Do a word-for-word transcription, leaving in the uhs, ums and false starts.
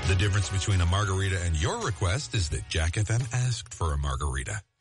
The difference between a margarita and your request is that Jack F M asked for a margarita.